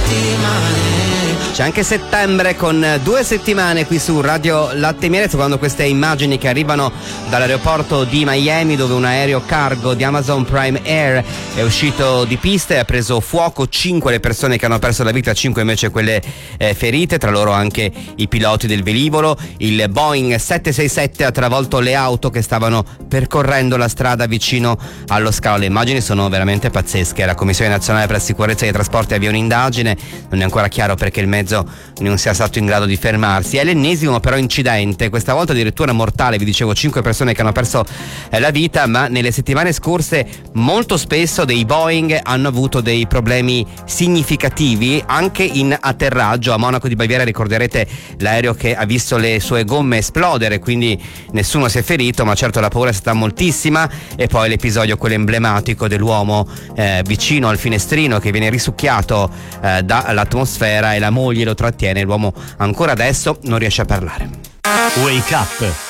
C'è anche Settembre con 2 settimane qui su Radio Latte e Miele, secondo queste immagini che arrivano dall'aeroporto di Miami, dove un aereo cargo di Amazon Prime Air è uscito di pista e ha preso fuoco. 5 le persone che hanno perso la vita, 5 invece quelle ferite, tra loro anche i piloti del velivolo. Il Boeing 767 ha travolto le auto che stavano percorrendo la strada vicino allo scalo. Le immagini sono veramente pazzesche. La Commissione Nazionale per la Sicurezza dei Trasporti avvia un'indagine, non è ancora chiaro perché il mezzo non sia stato in grado di fermarsi. È l'ennesimo però incidente, questa volta addirittura mortale. Vi dicevo, 5 persone che hanno perso la vita, ma nelle settimane scorse molto spesso dei Boeing hanno avuto dei problemi significativi anche in atterraggio. A Monaco di Baviera ricorderete l'aereo che ha visto le sue gomme esplodere, quindi nessuno si è ferito, ma certo la paura è stata moltissima. E poi l'episodio, quello emblematico dell'uomo vicino al finestrino che viene risucchiato dall'atmosfera e la moglie lo trattiene. L'uomo ancora adesso non riesce a parlare. Wake Up